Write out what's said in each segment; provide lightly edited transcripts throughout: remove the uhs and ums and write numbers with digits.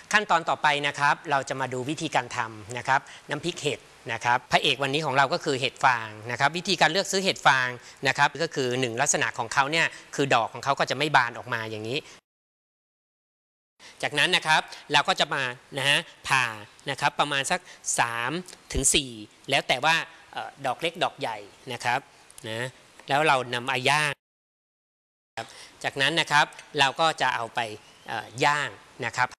ขั้นตอนต่อไปนะครับเราจะมาดูวิธีการทำนะครับน้ำพริกเห็ดนะครับพระเอกวันนี้ของเราก็คือเห็ดฟางนะครับวิธีการเลือกซื้อเห็ดฟางนะครับก็คือ1ลักษณะของเขาเนี่ยคือดอกของเขาก็จะไม่บานออกมาอย่างนี้จากนั้นนะครับเราก็จะมาผ่านะครับประมาณสัก3 ถึง 4แล้วแต่ว่าดอกเล็กดอกใหญ่นะครับนะแล้วเรานำมาย่างจากนั้นนะครับเราก็จะเอาไปย่างนะครับ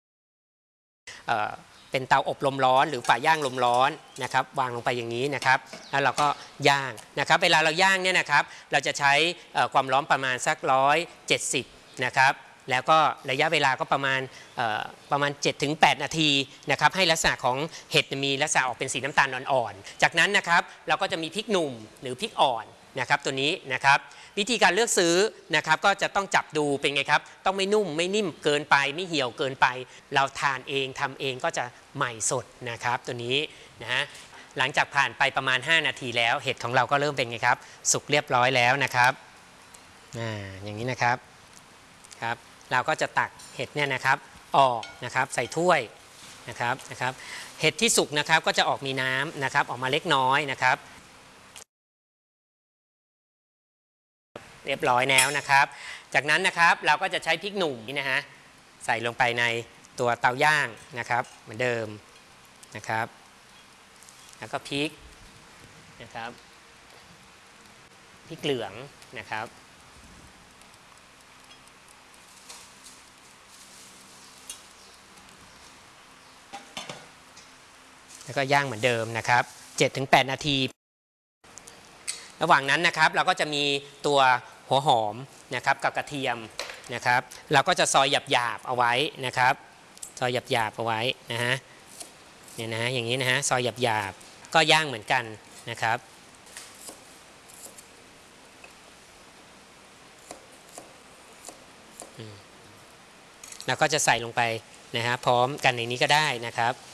เป็นเตาอบลมร้อนหรือฝาย่างลมร้อนนะครับวางลงไปอย่างนี้นะครับแล้วเราก็ย่างนะครับเวลาเราย่างเนี่ยนะครับเราจะใช้ความร้อนประมาณสัก170นะครับแล้วก็ระยะเวลาก็ประมาณ 7-8 นาทีนะครับให้ลักษณะของเห็ดมีลักษณะออกเป็นสีน้ำตาลอ่อนๆจากนั้นนะครับเราก็จะมีพริกหนุ่มหรือพริกอ่อนนะครับตัวนี้นะครับวิธีการเลือกซื้อนะครับก็จะต้องจับดูเป็นไงครับต้องไม่นุ่มไม่นิ่มเกินไปไม่เหี่ยวเกินไปเราทานเองทำเองก็จะใหม่สดนะครับตัวนี้นะหลังจากผ่านไปประมาณ5 นาทีแล้วเห็ดของเราก็เริ่มเป็นไงครับสุกเรียบร้อยแล้วนะครับอย่างนี้นะครับเราก็จะตักเห็ดเนี่ยนะครับออกนะครับใส่ถ้วยนะครับเห็ดที่สุกนะครับก็จะออกมีน้ำนะครับออกมาเล็กน้อยนะครับเรียบร้อยแล้วนะครับจากนั้นนะครับเราก็จะใช้พริกหนุ่มนี่นะฮะใส่ลงไปในตัวเตาย่างนะครับเหมือนเดิมนะครับแล้วก็พริกนะครับพริกเหลืองนะครับแล้วก็ย่างเหมือนเดิมนะครับ 7-8 นาทีระหว่างนั้นนะครับเราก็จะมีตัวหัวหอมนะครับกับกระเทียมนะครับเราก็จะซอยหยาบๆเอาไว้นะครับซอยหยาบๆเอาไว้นะฮะเนี่ยนะอย่างนี้นะฮะซอยหยาบๆก็ย่างเหมือนกันนะครับเราก็จะใส่ลงไปนะฮะพร้อมกันในนี้ก็ได้นะครับ